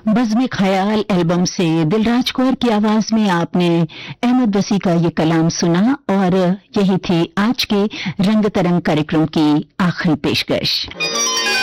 बज़्म ख्याल एल्बम से दिलराज कौर की आवाज में आपने अहमद वसी का ये कलाम सुना और यही थी आज के रंग तरंग कार्यक्रम की आखिरी पेशकश।